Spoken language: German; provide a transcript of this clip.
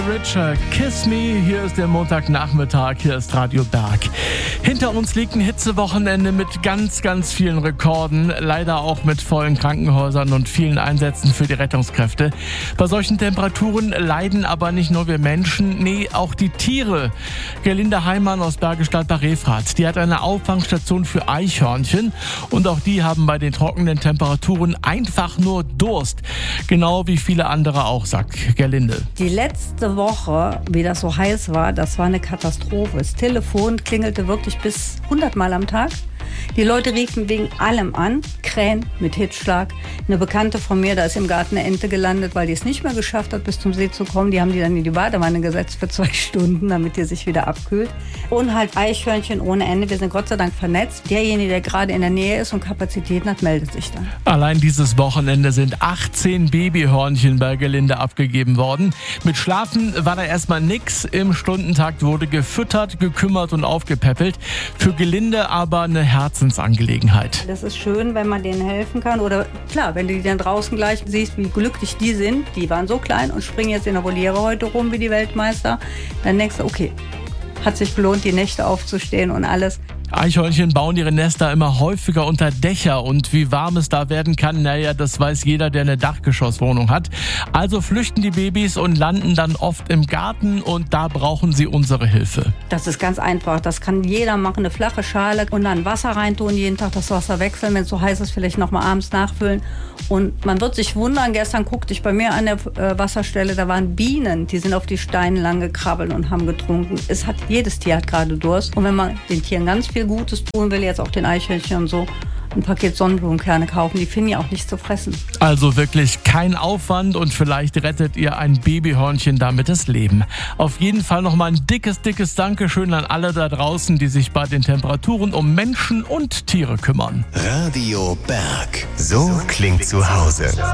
Richard, Kiss Me, hier ist der Montagnachmittag, hier ist Radio Berg. Hinter uns liegt ein Hitzewochenende mit ganz, ganz vielen Rekorden, leider auch mit vollen Krankenhäusern und vielen Einsätzen für die Rettungskräfte. Bei solchen Temperaturen leiden aber nicht nur wir Menschen, nee, auch die Tiere. Gerlinde Heimann aus Bergisch Gladbach Refrath, die hat eine Auffangstation für Eichhörnchen und auch die haben bei den trockenen Temperaturen einfach nur Durst. Genau wie viele andere auch, sagt Gerlinde. Die letzte Woche, wie das so heiß war, das war eine Katastrophe. Das Telefon klingelte wirklich bis 100 Mal am Tag. Die Leute riefen wegen allem an. Krähen mit Hitzschlag. Eine Bekannte von mir, da ist im Garten eine Ente gelandet, weil die es nicht mehr geschafft hat, bis zum See zu kommen. Die haben die dann in die Badewanne gesetzt für 2 Stunden, damit die sich wieder abkühlt. Und halt Eichhörnchen ohne Ende. Wir sind Gott sei Dank vernetzt. Derjenige, der gerade in der Nähe ist und Kapazitäten hat, meldet sich dann. Allein dieses Wochenende sind 18 Babyhörnchen bei Gerlinde abgegeben worden. Mit Schlafen war da erstmal nix. Im Stundentakt wurde gefüttert, gekümmert und aufgepäppelt. Für Gerlinde aber eine Herzensangelegenheit. Das ist schön, wenn man denen helfen kann. Oder klar, wenn du die dann draußen gleich siehst, wie glücklich die sind. Die waren so klein und springen jetzt in der Voliere heute rum wie die Weltmeister. Dann denkst du, okay, hat sich gelohnt, die Nächte aufzustehen und alles. Eichhörnchen bauen ihre Nester immer häufiger unter Dächer und wie warm es da werden kann, naja, das weiß jeder, der eine Dachgeschosswohnung hat. Also flüchten die Babys und landen dann oft im Garten und da brauchen sie unsere Hilfe. Das ist ganz einfach, das kann jeder machen, eine flache Schale und dann Wasser reintun, jeden Tag das Wasser wechseln, wenn es so heiß ist, vielleicht nochmal abends nachfüllen. Und man wird sich wundern, gestern guckte ich bei mir an der Wasserstelle, da waren Bienen, die sind auf die Steine lang gekrabbelt und haben getrunken. Jedes Tier hat gerade Durst und wenn man den Tieren ganz viel Gutes tun will, jetzt auch den Eichhörnchen und so, ein Paket Sonnenblumenkerne kaufen, die finden ja auch nichts zu fressen. Also wirklich kein Aufwand und vielleicht rettet ihr ein Babyhörnchen damit das Leben. Auf jeden Fall nochmal ein dickes, dickes Dankeschön an alle da draußen, die sich bei den Temperaturen um Menschen und Tiere kümmern. Radio Berg. So klingt zu Hause.